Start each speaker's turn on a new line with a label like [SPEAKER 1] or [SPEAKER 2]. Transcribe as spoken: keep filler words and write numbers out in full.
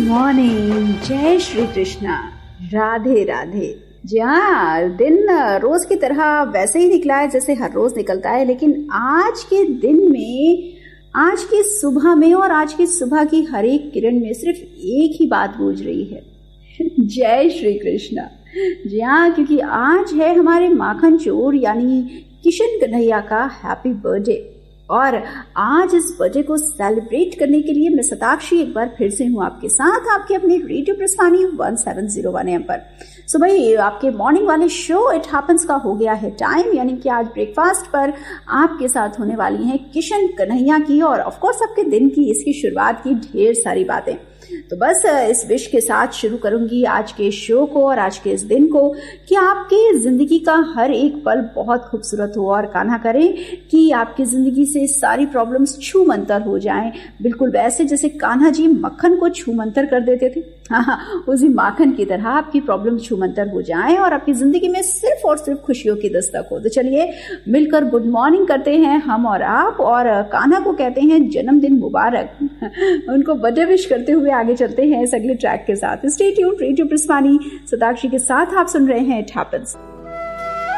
[SPEAKER 1] Morning, जय श्री कृष्णा, राधे राधे। जी हाँ, दिन रोज की तरह वैसे ही निकला है जैसे हर रोज निकलता है, लेकिन आज के दिन में, आज की सुबह में और आज की सुबह की हर एक किरण में सिर्फ एक ही बात गूंज रही है, जय श्री कृष्णा। जी हाँ, क्योंकि आज है हमारे माखन चोर यानी किशन कन्हैया का हैप्पी बर्थडे, और आज इस बर्थडे को सेलिब्रेट करने के लिए मैं शताक्षी एक बार फिर से हूँ आपके साथ, आपके अपने radio प्रस्थानी one seven zero one M पर। सो भाई, आपके मॉर्निंग वाले शो इट हैपेंस का हो गया है टाइम, यानी कि आज ब्रेकफास्ट पर आपके साथ होने वाली हैं किशन कन्हैया की और ऑफ कोर्स आपके दिन की इसकी शुरुआत की ढेर सारी बातें। तो बस इस विश के साथ शुरू करूंगी आज के शो को और आज के इस दिन को कि आपके जिंदगी का हर एक पल बहुत खूबसूरत हो, और कान्हा करें कि आपकी जिंदगी से सारी प्रॉब्लम्स छू मंतर हो जाएं, बिल्कुल वैसे जैसे कान्हा जी मक्खन को छू मंतर कर देते थे। हाँ हाँ, उसी माखन की तरह आपकी प्रॉब्लम छू मंतर हो जाएं और आपकी जिंदगी में सिर्फ और सिर्फ खुशियों की दस्तक हो। तो चलिए मिलकर गुड मॉर्निंग करते हैं हम और आप, और कान्हा को कहते हैं जन्मदिन मुबारक, उनको बर्थडे विश करते हुए आगे चलते हैं इस अगले ट्रैक के साथ। स्टे ट्यून्ड, रेडियो प्रस्थानी शताक्षी के साथ आप सुन रहे हैं इट हैपेंस।